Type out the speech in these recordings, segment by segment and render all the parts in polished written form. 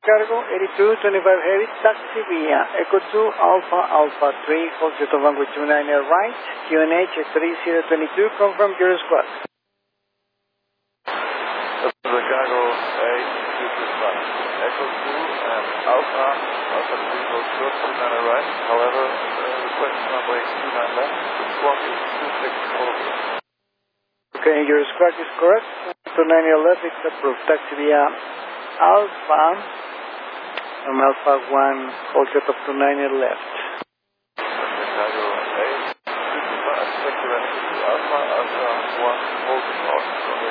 Cargo 8225 Heavy, taxi via Echo 2 Alpha Alpha 3, hold your runway 29 right, QNH 3022, confirm your squad. The cargo 8225, Echo 2 and Alpha 3, hold short 29 right, however, request runway 29 left, the squawk is 2640. Okay, your squawk is correct, 29 left, it's approved, taxi via Alpha, from Alpha 1, hold short of 29 left. Chicago 8, expect to Alpha 1, hold short,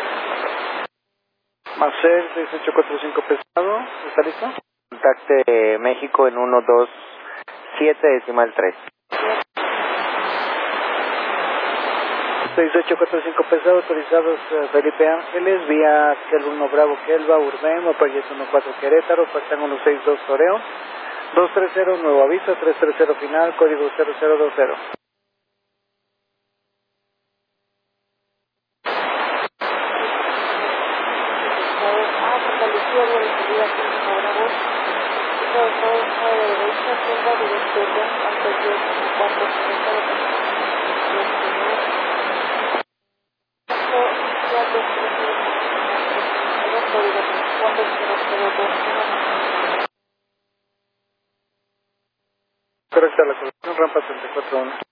Macer 6845 pesado, ¿está listo? Contacte México en 127 decimal 3. 6845 pesado, autorizados Felipe Ángeles, vía Kelvin 1 Bravo Kelva, Urbema, Proyecto 14 Querétaro, Pactán 162 Toreo, 230 nuevo aviso, 330 final, código 0020. Correcta la conexión, rampa 34-1.